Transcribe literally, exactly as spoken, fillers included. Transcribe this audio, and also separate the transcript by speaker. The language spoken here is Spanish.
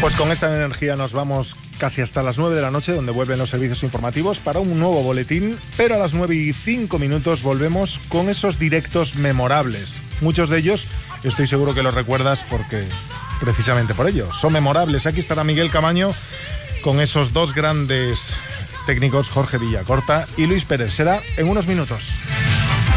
Speaker 1: Pues con esta energía nos vamos casi hasta las nueve de la noche, donde vuelven los servicios informativos para un nuevo boletín, pero a las nueve y cinco minutos volvemos con esos directos memorables. Muchos de ellos estoy seguro que los recuerdas porque precisamente por ello son memorables. Aquí estará Miguel Camaño con esos dos grandes técnicos, Jorge Villacorta y Luis Pérez. Será en unos minutos.